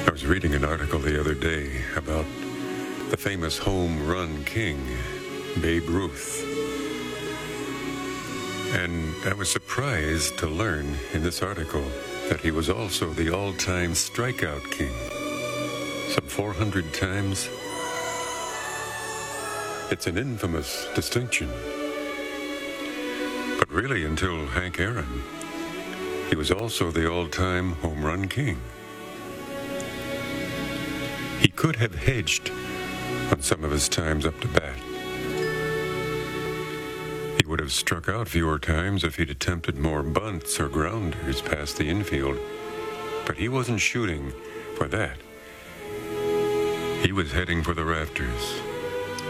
I was reading an article the other day about the famous home run king, Babe Ruth. And I was surprised to learn in this article that he was also the all-time strikeout king. Some 400 times. It's an infamous distinction. But really, until Hank Aaron, he was also the all-time home run king. He could have hedged on some of his times up to bat. He would have struck out fewer times if he'd attempted more bunts or grounders past the infield. But he wasn't shooting for that. He was heading for the rafters.